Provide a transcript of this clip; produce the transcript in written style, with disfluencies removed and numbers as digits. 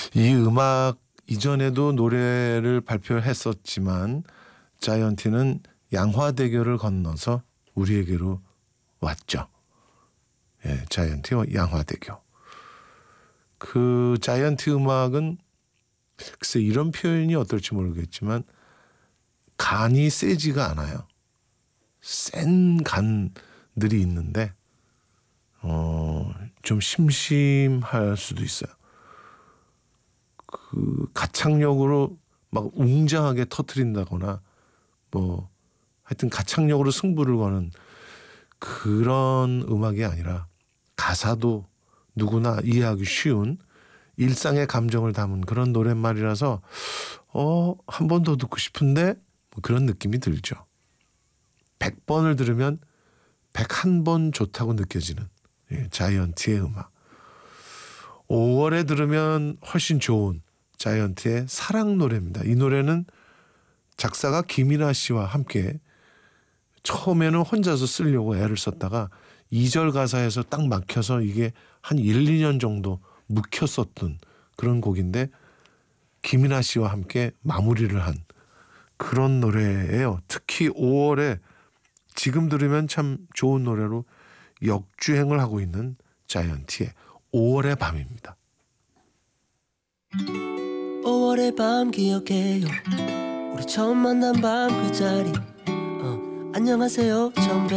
이 음악 이전에도 노래를 발표했었지만 자이언티는 양화대교를 건너서 우리에게로 왔죠. 예, 자이언티와 양화대교. 그 자이언티 음악은 글쎄 이런 표현이 어떨지 모르겠지만 간이 세지가 않아요. 센 간들이 있는데 좀 심심할 수도 있어요. 그 가창력으로 막 웅장하게 터트린다거나 뭐 하여튼 가창력으로 승부를 거는 그런 음악이 아니라 가사도 누구나 이해하기 쉬운 일상의 감정을 담은 그런 노랫말이라서 한 번 더 듣고 싶은데 뭐 그런 느낌이 들죠. 100번을 들으면 101번 좋다고 느껴지는 자이언티의 음악. 5월에 들으면 훨씬 좋은 자이언티의 사랑 노래입니다. 이 노래는 작사가 김이나 씨와 함께 처음에는 혼자서 쓰려고 애를 썼다가 2절 가사에서 딱 막혀서 이게 한 1, 2년 정도 묵혔었던 그런 곡인데 김이나 씨와 함께 마무리를 한 그런 노래예요. 특히 5월에 지금 들으면 참 좋은 노래로 역주행을 하고 있는 자이언티의 5월의 밤입니다. 5월의 밤 기억해요. 우리 처음 만난 밤 그 자리. 안녕하세요 정배